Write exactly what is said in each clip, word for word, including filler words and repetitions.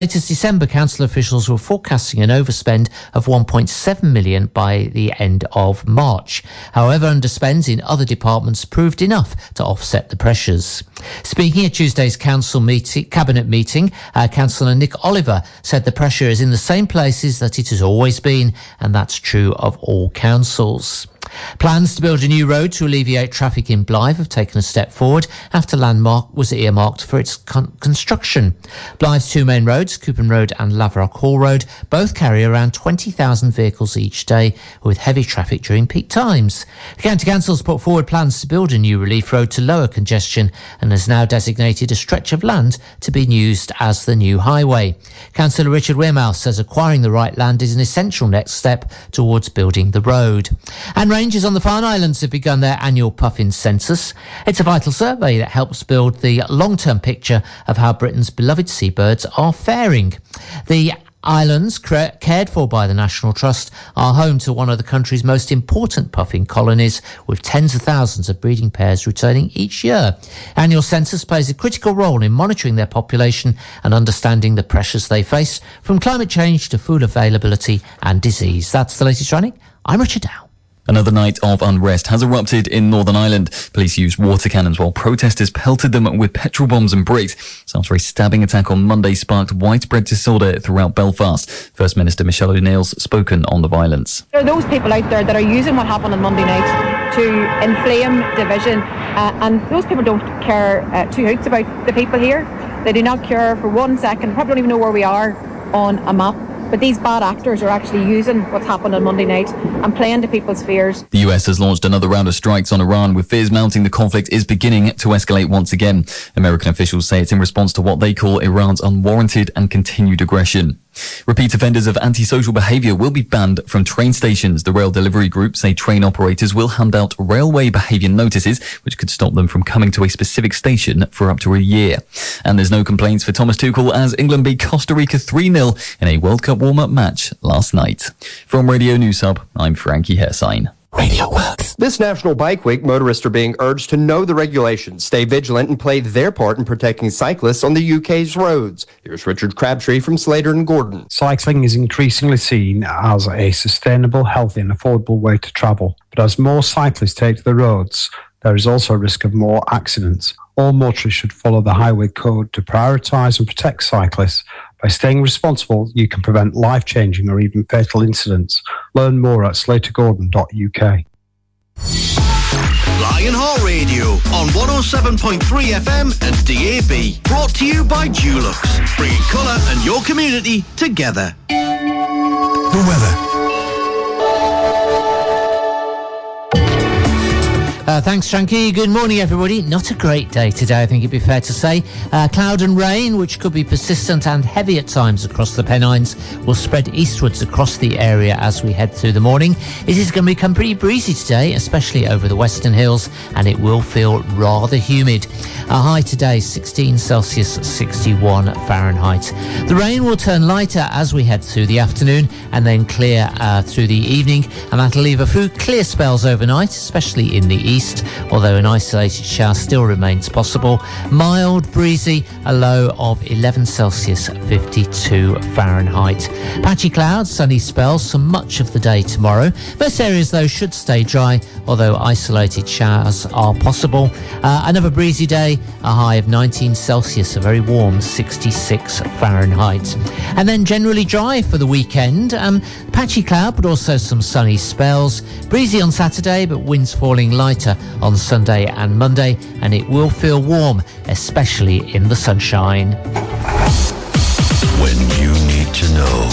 Latest December, council officials were forecasting an overspend of one point seven million by the end of March. However, underspends in other departments proved enough to offset the pressures. Speaking at Tuesday's council meeting, cabinet meeting, uh, Councillor Nick Oliver said the pressure is in the same places that it has always been, and that's true of all councils. Plans to build a new road to alleviate traffic in Blythe have taken a step forward after landmark was earmarked for its con- construction. Blythe's two main roads, Coupon Road and Laverock Hall Road, both carry around twenty thousand vehicles each day, with heavy traffic during peak times. The County Council has put forward plans to build a new relief road to lower congestion and has now designated a stretch of land to be used as the new highway. Councillor Richard Wearmouth says acquiring the right land is an essential next step towards building the road. And rangers on the Farne Islands have begun their annual puffin census. It's a vital survey that helps build the long-term picture of how Britain's beloved seabirds are faring. The islands, cared for by the National Trust, are home to one of the country's most important puffin colonies, with tens of thousands of breeding pairs returning each year. Annual census plays a critical role in monitoring their population and understanding the pressures they face, from climate change to food availability and disease. That's the latest running. I'm Richard Dow. Another night of unrest has erupted in Northern Ireland. Police used water cannons while protesters pelted them with petrol bombs and bricks. So after a stabbing attack on Monday sparked widespread disorder throughout Belfast. First Minister Michelle O'Neill's spoken on the violence. There are those people out there that are using what happened on Monday night to inflame division, uh, and those people don't care uh, two hoots about the people here. They do not care for one second, probably don't even know where we are on a map. But these bad actors are actually using what's happened on Monday night and playing to people's fears. The U S has launched another round of strikes on Iran, with fears mounting the conflict is beginning to escalate once again. American officials say it's in response to what they call Iran's unwarranted and continued aggression. Repeat offenders of antisocial behaviour will be banned from train stations. The rail delivery group say train operators will hand out railway behaviour notices, which could stop them from coming to a specific station for up to a year. And there's no complaints for Thomas Tuchel as England beat Costa Rica three nil in a World Cup warm-up match last night. From Radio News Hub, I'm Frankie Hersign. Radio Works. This National Bike Week, motorists are being urged to know the regulations, stay vigilant, and play their part in protecting cyclists on the U K's roads. Here's Richard Crabtree from Slater and Gordon. Cycling is increasingly seen as a sustainable, healthy and affordable way to travel. But as more cyclists take to the roads, there is also a risk of more accidents. All motorists should follow the highway code to prioritise and protect cyclists. By staying responsible, you can prevent life-changing or even fatal incidents. Learn more at slater gordon dot U K. Lionheart Radio on one oh seven point three F M and D A B. Brought to you by Dulux, bringing colour and your community together. The weather. Uh, thanks, Shanky. Good morning, everybody. Not a great day today, I think it'd be fair to say. Uh, cloud and rain, which could be persistent and heavy at times across the Pennines, will spread eastwards across the area as we head through the morning. It is going to become pretty breezy today, especially over the Western Hills, and it will feel rather humid. Our high today, sixteen Celsius, sixty-one Fahrenheit. The rain will turn lighter as we head through the afternoon and then clear uh, through the evening, and that'll leave a few clear spells overnight, especially in the east, although an isolated shower still remains possible. Mild, breezy, a low of eleven Celsius, fifty-two Fahrenheit. Patchy clouds, sunny spells for much of the day tomorrow. Most areas, though, should stay dry, although isolated showers are possible. Uh, another breezy day, a high of nineteen Celsius, a very warm sixty-six Fahrenheit. And then generally dry for the weekend. Um, patchy cloud, but also some sunny spells. Breezy on Saturday, but winds falling lighter on Sunday and Monday, and it will feel warm, especially in the sunshine. When you need to know.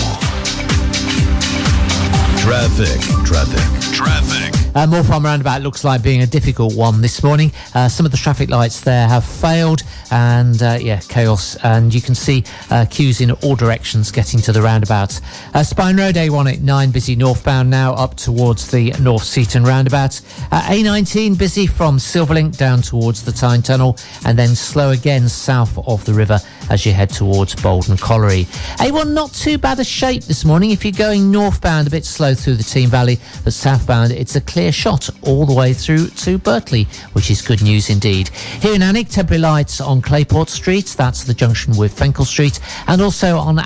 Traffic, traffic, traffic. Uh, Moor Farm roundabout looks like being a difficult one this morning. Uh, some of the traffic lights there have failed, and uh, yeah, chaos. And you can see uh, queues in all directions getting to the roundabout. Uh, Spine Road A one eighty-nine busy northbound now up towards the North Seaton roundabout. Uh, A nineteen busy from Silverlink down towards the Tyne Tunnel, and then slow again south of the river as you head towards Bolton Colliery. A one not too bad a shape this morning. If you're going northbound, a bit slow through the Team Valley, but southbound it's a clear shot all the way through to Berkeley, which is good news indeed. Here in Alnwick, temporary lights on Clayport Street, that's the junction with Fenkell Street, and also on